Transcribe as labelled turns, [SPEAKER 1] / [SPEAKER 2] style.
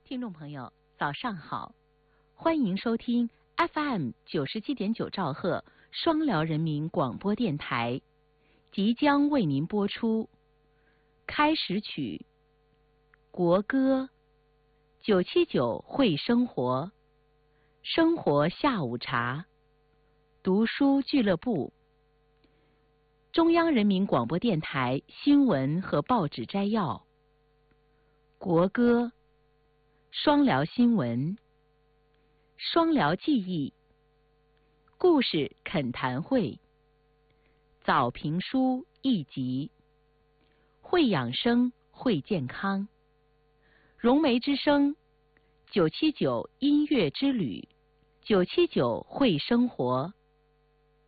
[SPEAKER 1] 听众朋友，早上好，欢迎收听 FM 97.9兆赫双辽人民广播电台，即将为您播出开始曲国歌979会生活，生活下午茶，读书俱乐部，中央人民广播电台新闻和报纸摘要，国歌，双辽新闻，双辽记忆，故事恳谈会，早评书一集，会养生会健康，融媒之声979音乐之旅，979会生活，